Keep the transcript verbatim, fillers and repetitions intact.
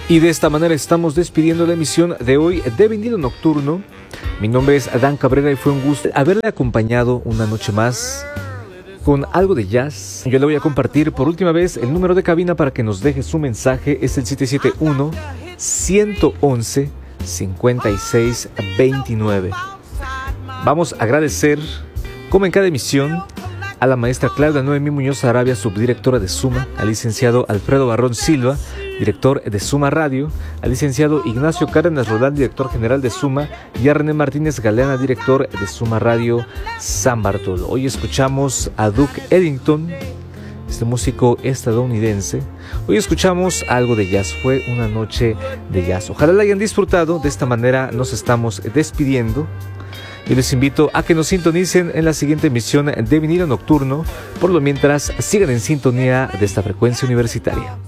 Y de esta manera estamos despidiendo la emisión de hoy de Vinilo Nocturno. Mi nombre es Adán Cabrera y fue un gusto haberle acompañado una noche más con algo de jazz. Yo le voy a compartir por última vez el número de cabina para que nos deje su mensaje. Es el siete siete uno, uno uno uno, cinco seis dos nueve. Vamos a agradecer, como en cada emisión, a la maestra Claudia Noemí Muñoz Arabia, subdirectora de Suma, al licenciado Alfredo Barrón Silva, director de Suma Radio, al licenciado Ignacio Cárdenas Roldán, director general de Suma, y a René Martínez Galeana, director de Suma Radio San Bartolo. Hoy escuchamos a Duke Ellington, este músico estadounidense. Hoy escuchamos algo de jazz, fue una noche de jazz. Ojalá la hayan disfrutado. De esta manera nos estamos despidiendo. Y les invito a que nos sintonicen en la siguiente emisión de Vinilo Nocturno. Por lo mientras, sigan en sintonía de esta frecuencia universitaria.